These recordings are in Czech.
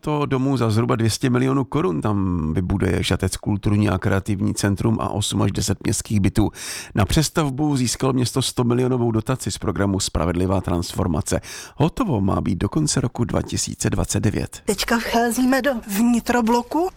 tohoto domu za zhruba 200 milionů korun. Tam vybuduje Žatec kulturní a kreativní centrum a 8 až 10 městských bytů. Na přestavbu získalo město 100 milionovou dotaci z programu Spravedlivá transformace. Hotovo má být do konce roku 2029. Teďka vcházíme do vnitrobloku.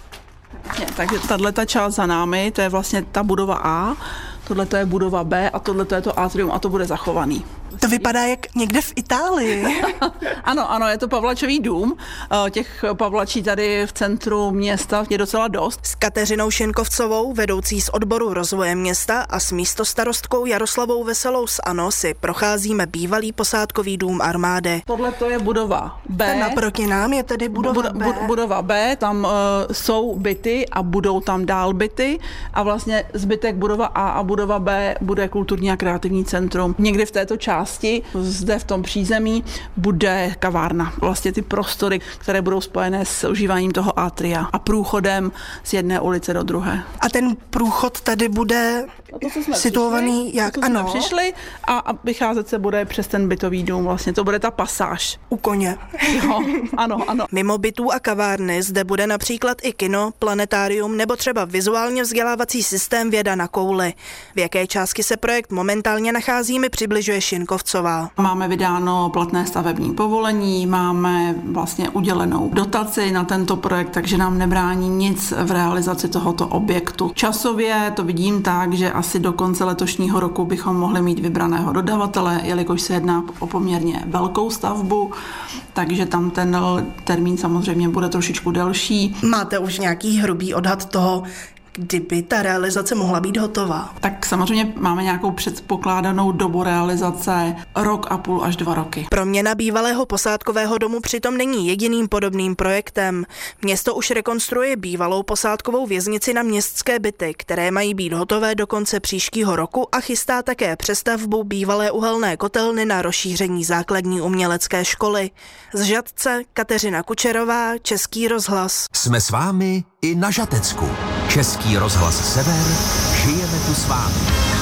Takže tato část za námi, to je vlastně ta budova A, tohle je budova B a tohle je to atrium a to bude zachovaný. To vypadá jak někde v Itálii. Ano, je to Pavlačový dům. Těch Pavlačí tady v centru města je docela dost. S Kateřinou Šinkovcovou, vedoucí z odboru rozvoje města, a s místostarostkou Jaroslavou Veselou z ANO si procházíme bývalý posádkový dům armády. Tohle to je budova B. Naproti nám je tedy budova B. Budova B, tam jsou byty a budou tam dál byty a vlastně zbytek budova A budova B bude kulturní a kreativní centrum. Někdy v této části, zde v tom přízemí, bude kavárna. Vlastně ty prostory, které budou spojené s užíváním toho atria a průchodem z jedné ulice do druhé. A ten průchod tady bude situovaný jak? Ano. Přišli a vycházet se bude přes ten bytový dům. Vlastně to bude ta pasáž. U koně. Jo, ano. Mimo bytů a kavárny zde bude například i kino, planetárium nebo třeba vizuálně vzdělávací systém Věda na kouli. V jaké části se projekt momentálně nachází, mi přibližuje Šinkovcová. Máme vydáno platné stavební povolení, máme vlastně udělenou dotaci na tento projekt, takže nám nebrání nic v realizaci tohoto objektu. Časově to vidím tak, že asi do konce letošního roku bychom mohli mít vybraného dodavatele, jelikož se jedná o poměrně velkou stavbu, takže tam ten termín samozřejmě bude trošičku delší. Máte už nějaký hrubý odhad toho, kdyby ta realizace mohla být hotová? Tak samozřejmě máme nějakou předpokládanou dobu realizace 1,5 až 2 roky. Proměna bývalého posádkového domu přitom není jediným podobným projektem. Město už rekonstruuje bývalou posádkovou věznici na městské byty, které mají být hotové do konce příštího roku, a chystá také přestavbu bývalé uhelné kotelny na rozšíření základní umělecké školy. Z Žatce Kateřina Kučerová, Český rozhlas. Jsme s vámi i na Žatecku. Český rozhlas Sever, žijeme tu s vámi.